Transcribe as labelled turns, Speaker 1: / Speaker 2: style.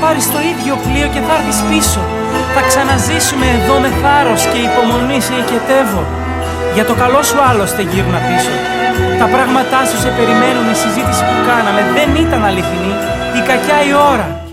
Speaker 1: πάρεις το ίδιο πλοίο και θα έρθεις πίσω. Θα ξαναζήσουμε εδώ με θάρρος και υπομονή σε οικετεύω. Για το καλό σου άλλωστε γύρνα πίσω. Τα πράγματά σου σε περιμένουν, η συζήτηση που κάναμε δεν ήταν αληθινή. Η κακιά η ώρα.